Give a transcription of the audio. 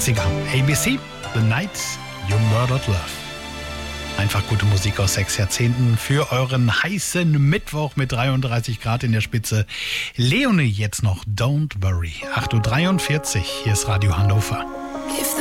80er. ABC, The Night You Murdered Love. Einfach gute Musik aus 6 Jahrzehnten für euren heißen Mittwoch mit 33 Grad in der Spitze. Leonie jetzt noch, Don't Worry. 8.43 Uhr, hier ist Radio Hannover.